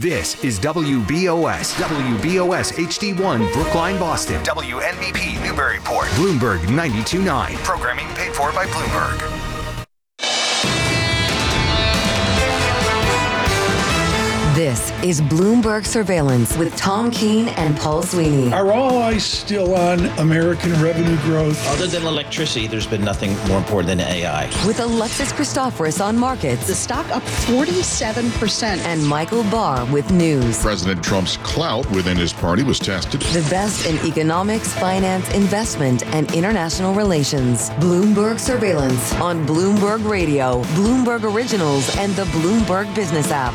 This is WBOS HD1 Brookline, Boston. WNBP Newburyport. Bloomberg 92.9. Programming paid for by Bloomberg. This is Bloomberg Surveillance with Tom Keene and Paul Sweeney. Are all eyes still on American revenue growth? Other than electricity, there's been nothing more important than AI. With Alexis Christoforous on markets. The stock up 47%. And Michael Barr with news. President Trump's clout within his party was tested. The best in economics, finance, investment, and international relations. Bloomberg Surveillance on Bloomberg Radio, Bloomberg Originals, and the Bloomberg Business app.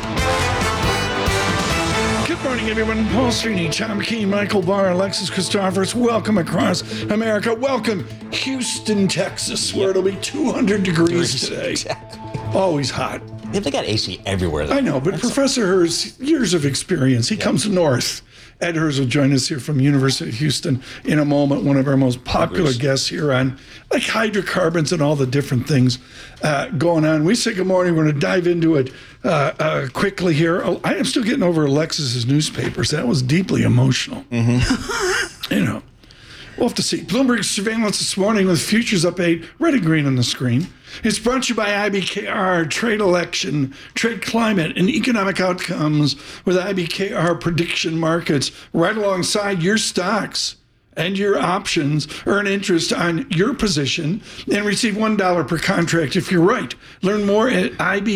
Good morning, everyone. Paul Sweeney, Tom Keene, Michael Barr, Alexis Christoforous. Welcome across America. Welcome, Houston, Texas, where it'll be 200 degrees today. Exactly. Always hot. They got AC everywhere, though. I know, but Professor Herz, years of experience. He comes north. Ed Herz will join us here from University of Houston in a moment, one of our most popular guests here on like hydrocarbons and all the different things going on. We say good morning. We're going to dive into it quickly here. I am still getting over Alexis's newspapers. That was deeply emotional. Mm-hmm. You know, we'll have to see. Bloomberg Surveillance this morning with futures up 8, red and green on the screen. It's brought to you by IBKR, trade election, trade climate, and economic outcomes with IBKR prediction markets right alongside your stocks and your options. Earn interest on your position and receive $1 per contract if you're right. Learn more at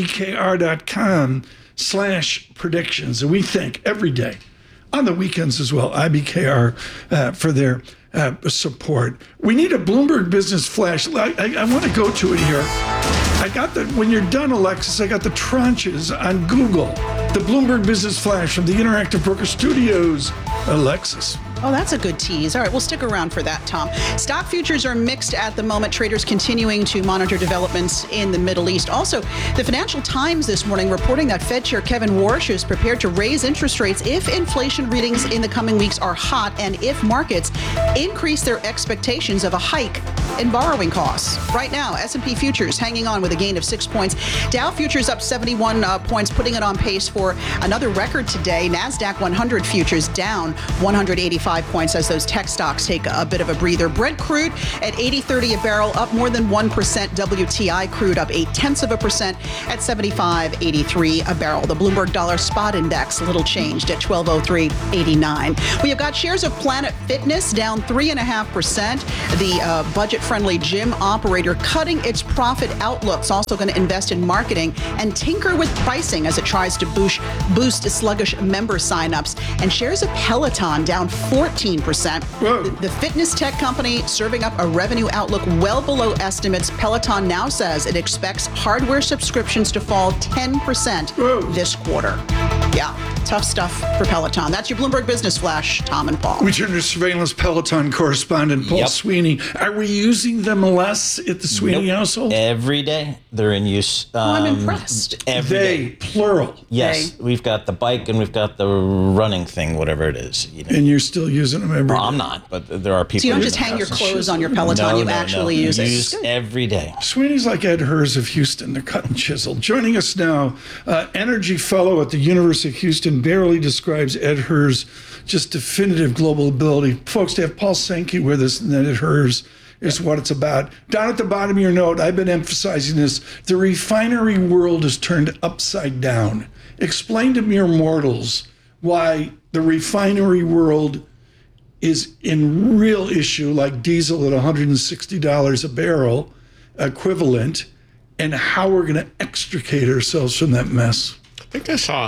ibkr.com/predictions. And we thank every day, on the weekends as well, IBKR for their support. We need a Bloomberg Business Flash. I want to go to it here. I got the, when you're done, Alexis, I got the tranches on Google. The Bloomberg Business Flash from the Interactive Broker Studios. Alexis. Oh, that's a good tease. All right, we'll stick around for that, Tom. Stock futures are mixed at the moment. Traders continuing to monitor developments in the Middle East. Also, the Financial Times this morning reporting that Fed Chair Kevin Warsh is prepared to raise interest rates if inflation readings in the coming weeks are hot and if markets increase their expectations of a hike in borrowing costs. Right now, S&P futures hanging on with a gain of 6 points. Dow futures up 71 points, putting it on pace for another record today. NASDAQ 100 futures down 185 points as those tech stocks take a bit of a breather. Brent crude at $80.30 a barrel, up more than 1%. WTI crude up 0.8% at $75.83 a barrel. The Bloomberg Dollar Spot Index a little changed at 1203.89. We have got shares of Planet Fitness down 3.5%. The budget-friendly gym operator cutting its profit outlook. It's also going to invest in marketing and tinker with pricing as it tries to boost sluggish member signups. And shares of Peloton down 14%. The fitness tech company serving up a revenue outlook well below estimates. Peloton now says it expects hardware subscriptions to fall 10% this quarter. Yeah, tough stuff for Peloton. That's your Bloomberg Business Flash, Tom and Paul. We turn to surveillance Peloton correspondent Paul Sweeney. Are we using them less at the Sweeney household? Every day they're in use. I'm impressed. Every day. Plural. Yes, we've got the bike and we've got the running thing, whatever it is. You know. And you're still using them every day? I'm not, but there are people. So you don't just hang your clothes on your Peloton, you actually use it. Use every day. Sweeney's like Ed Herz of Houston. They're cut and chiseled. Joining us now, energy fellow at the University of Houston, barely describes Ed Herz just definitive global ability. Folks, to have Paul Sankey with us and Ed Herz is what it's about. Down at the bottom of your note, I've been emphasizing this. The refinery world is turned upside down. Explain to mere mortals why the refinery world is in real issue, like diesel at $160 a barrel equivalent, and how we're going to extricate ourselves from that mess. I think I saw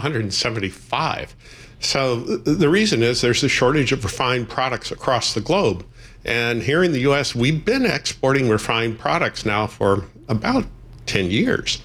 175. So the reason is there's a shortage of refined products across the globe. And here in the U.S., we've been exporting refined products now for about 10 years.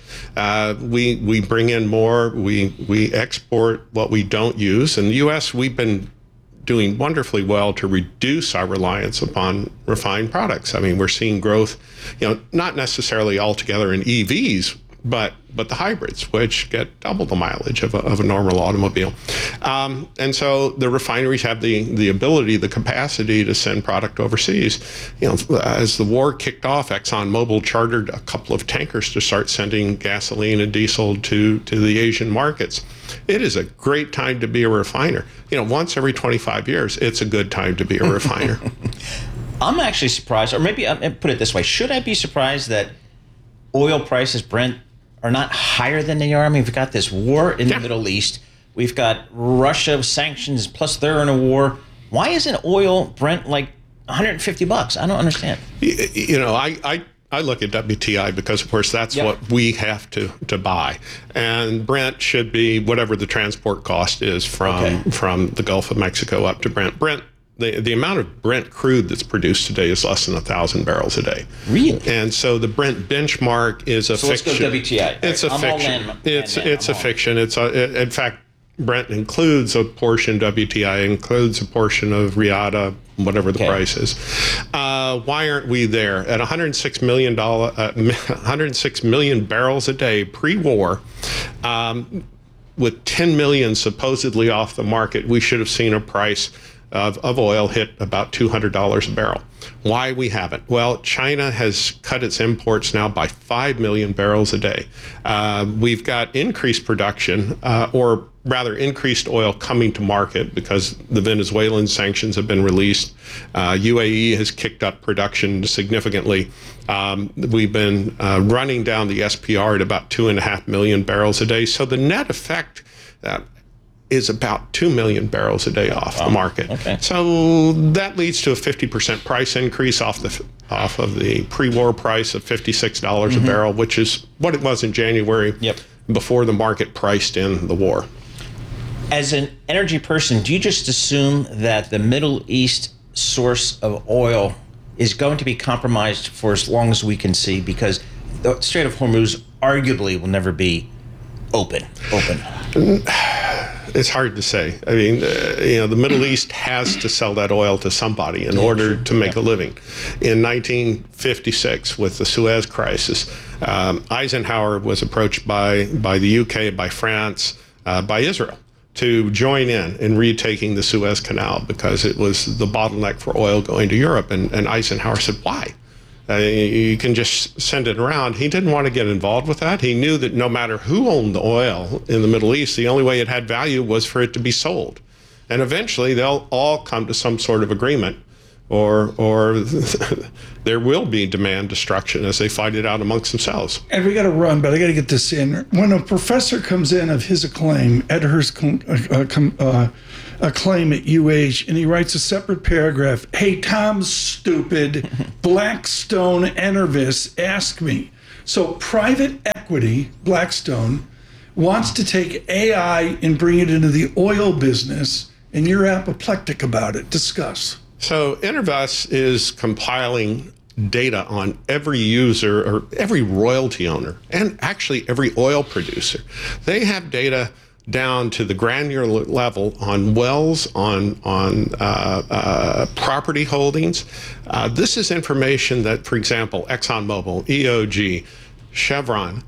We bring in more, we export what we don't use. In the U.S., we've been doing wonderfully well to reduce our reliance upon refined products. I mean, we're seeing growth, not necessarily altogether in EVs, but the hybrids, which get double the mileage of a normal automobile. And so the refineries have the ability, the capacity to send product overseas. As the war kicked off, ExxonMobil chartered a couple of tankers to start sending gasoline and diesel to the Asian markets. It is a great time to be a refiner. Once every 25 years, it's a good time to be a refiner. I'm actually surprised, or maybe I'll put it this way. Should I be surprised that oil prices, Brent, are not higher than they are? I mean, we've got this war in the Middle East. We've got Russia sanctions, plus they're in a war. Why isn't oil, Brent, like $150? I don't understand. I look at WTI because, of course, that's what we have to buy. And Brent should be whatever the transport cost is from the Gulf of Mexico up to Brent. The amount of Brent crude that's produced today is less than 1,000 barrels a day. Really? And so the Brent benchmark is a fiction. So let's go WTI. It's a fiction. It's a fiction. In fact, Brent includes a portion, WTI includes a portion of Riyadh, whatever the price is. Why aren't we there? At $106 million barrels a day pre-war, with 10 million supposedly off the market, we should have seen a price of oil hit about $200 a barrel. Why we haven't? Well, China has cut its imports now by 5 million barrels a day. We've got increased production, or rather increased oil coming to market because the Venezuelan sanctions have been released. UAE has kicked up production significantly. We've been running down the SPR at about 2.5 million barrels a day. So the net effect is about 2 million barrels a day off the market. Okay. So that leads to a 50% price increase off of the pre-war price of $56 a barrel, which is what it was in January before the market priced in the war. As an energy person, do you just assume that the Middle East source of oil is going to be compromised for as long as we can see, because the Strait of Hormuz arguably will never be open? It's hard to say. I mean, the Middle East has to sell that oil to somebody in order to make a living. In 1956, with the Suez Crisis, Eisenhower was approached by the UK, by France, by Israel to join in retaking the Suez Canal because it was the bottleneck for oil going to Europe. And Eisenhower said, why? You can just send it around. He didn't want to get involved with that. He knew that no matter who owned the oil in the Middle East, the only way it had value was for it to be sold. And eventually they'll all come to some sort of agreement, or there will be demand destruction as they fight it out amongst themselves. And we got to run, but I got to get this in. When a professor comes in of his acclaim, Ed Hurst's acclaim at UH, and he writes a separate paragraph, hey, Tom, stupid, Blackstone Enervis, ask me. So private equity, Blackstone, wants to take AI and bring it into the oil business, and you're apoplectic about it. Discuss. So Enervis is compiling data on every user or every royalty owner, and actually every oil producer. They have data down to the granular level on wells, on property holdings. This is information that, for example, ExxonMobil, EOG, Chevron,